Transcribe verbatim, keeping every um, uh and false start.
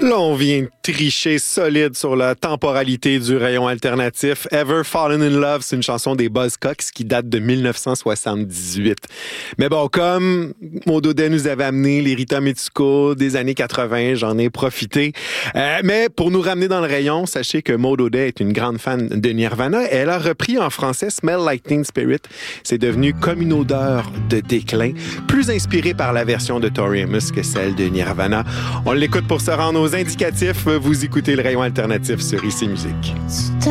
Là, on vient de tricher solide sur la temporalité du rayon alternatif. Ever Fallen in Love, c'est une chanson des Buzzcocks qui date de dix-neuf cent soixante-dix-huit. Mais bon, comme Maud Audet nous avait amené les Rita Mitsuko des années quatre-vingts, j'en ai profité. Euh, mais pour nous ramener dans le rayon, sachez que Maud Audet est une grande fan de Nirvana. Elle a repris en français Smell Like Teen Spirit. C'est devenu comme une odeur de déclin, plus inspiré par la version de Tori Amos que celle de Nirvana. On l'écoute pour se rendre aux indicatifs. Vous écoutez le rayon alternatif sur I C Musique.